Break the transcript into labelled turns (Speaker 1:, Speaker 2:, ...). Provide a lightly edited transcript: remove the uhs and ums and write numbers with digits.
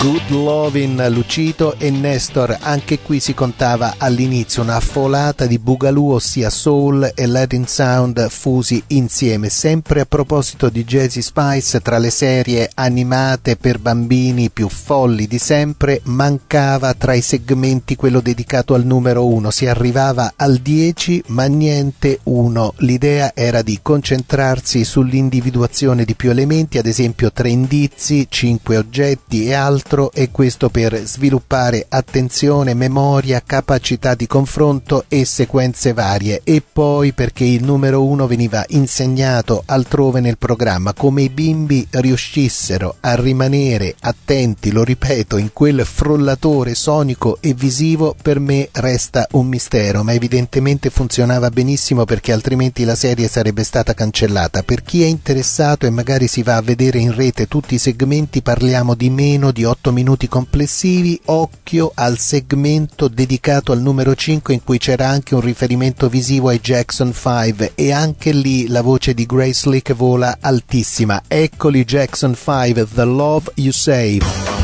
Speaker 1: Good Lovin', Lucito e Nestor. Anche qui si contava all'inizio una folata di boogaloo, ossia soul e Latin sound fusi insieme. Sempre a proposito di Jazzy Spice, tra le serie animate per bambini più folli di sempre, mancava tra i segmenti quello dedicato al numero 1. Si arrivava al 10 ma niente 1. L'idea era di concentrarsi sull'individuazione di più elementi, ad esempio 3 indizi, 5 oggetti e altro, e questo per sviluppare attenzione, memoria, capacità di confronto e sequenze varie. E poi perché il numero 1 veniva insegnato altrove nel programma. Come i bimbi riuscissero a rimanere attenti, lo ripeto, in quel frullatore sonico e visivo, per me resta un mistero, ma evidentemente funzionava benissimo, perché altrimenti la serie sarebbe stata cancellata. Per chi è interessato e magari si va a vedere in rete tutti i segmenti, parliamo di meno di 8 minuti complessivi. Occhio al segmento dedicato al numero 5, in cui c'era anche un riferimento visivo ai Jackson 5, e anche lì la voce di Grace Lee che vola altissima. Eccoli Jackson 5, The Love You Save.